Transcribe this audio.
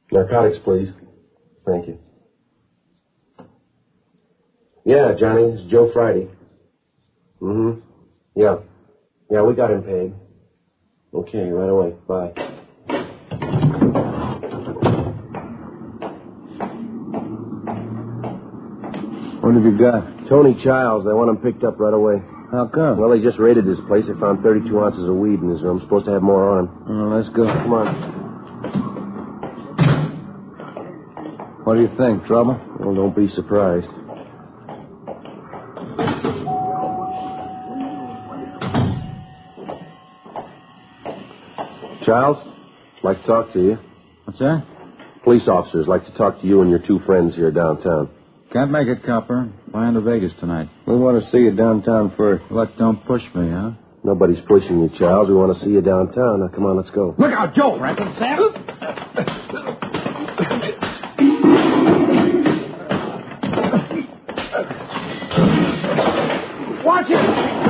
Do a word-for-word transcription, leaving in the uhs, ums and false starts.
Narcotics, please. Thank you. Yeah, Johnny, it's Joe Friday. Mm-hmm. Yeah. Yeah, we got him paid. Okay, right away. Bye. What have you got? Tony Childs. They want him picked up right away. How come? Well, they just raided his place. They found thirty-two ounces of weed in his room. Supposed to have more on him. Well, let's go. Come on. What do you think? Trouble? Well, don't be surprised. Childs, like to talk to you. What's that? Police officers like to talk to you and your two friends here downtown. Can't make it, copper. Flying to Vegas tonight. We want to see you downtown first. Look, don't push me, huh? Nobody's pushing you, Childs. We want to see you downtown. Now, come on, let's go. Look out, Joe, Rankin, Sam. Watch it!